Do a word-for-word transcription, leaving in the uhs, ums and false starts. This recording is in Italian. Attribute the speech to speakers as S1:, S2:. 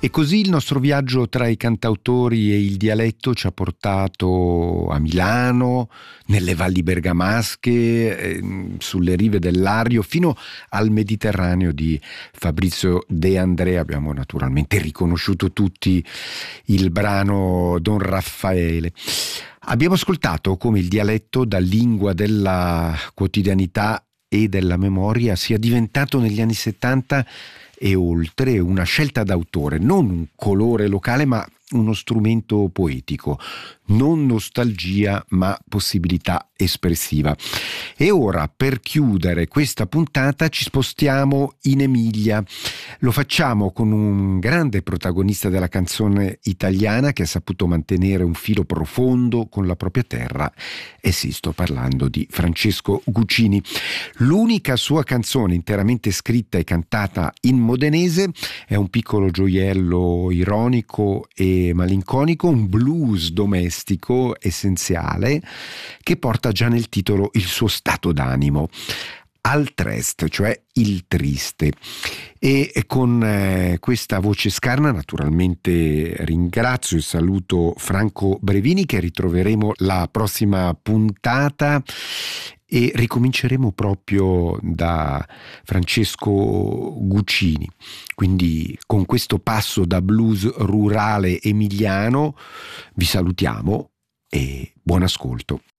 S1: E così il nostro viaggio tra i cantautori e il dialetto ci ha portato a Milano, nelle valli bergamasche, eh, sulle rive del Lario, fino al Mediterraneo di Fabrizio De André. Abbiamo naturalmente riconosciuto tutti il brano Don Raffaele. Abbiamo ascoltato come il dialetto, da lingua della quotidianità e della memoria, sia diventato negli anni settanta e oltre una scelta d'autore, non un colore locale ma uno strumento poetico, non nostalgia ma possibilità espressiva. E ora, per chiudere questa puntata, ci spostiamo in Emilia. Lo facciamo con un grande protagonista della canzone italiana che ha saputo mantenere un filo profondo con la propria terra, e sì, sto parlando di Francesco Guccini. L'unica sua canzone interamente scritta e cantata in modenese è un piccolo gioiello ironico e malinconico, un blues domestico essenziale che porta già nel titolo il suo stato d'animo, al trest, cioè il triste. E con eh, questa voce scarna naturalmente ringrazio e saluto Franco Brevini, che ritroveremo la prossima puntata e ricominceremo proprio da Francesco Guccini. Quindi con questo passo da blues rurale emiliano vi salutiamo e buon ascolto.